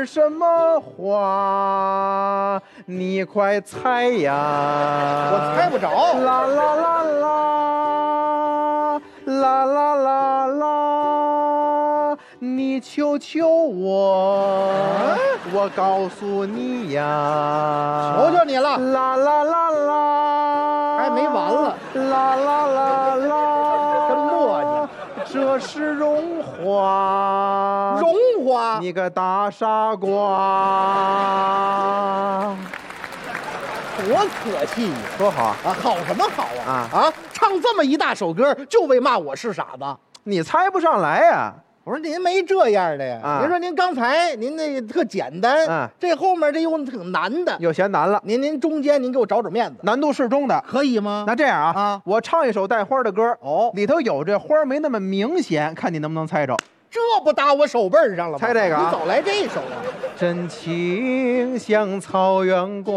是什么花？你快猜呀！ 我猜不着。 啦啦啦啦，啦啦啦啦，你求求我，我告诉你呀！ 求求你了， 啦啦啦啦， 还没完了。 啦啦啦啦， 真磨叽。 这是绒花， 绒花。 你个大傻瓜！ 多可气呀！ 多好啊！ 好什么好啊？唱这么一大首歌，就为骂我是傻子。 你猜不上来呀？ 我说您没这样的呀。您说您刚才您那个特简单，这后面这又挺难的， 又嫌难了。 您中间您给我找找面子， 难度适中的， 可以吗？ 那这样啊，我唱一首带花的歌，里头有这花没那么明显，看你能不能猜着。 这不打我手背上了吗？ 猜这个啊？ 你早来这首啊！ 真情像草原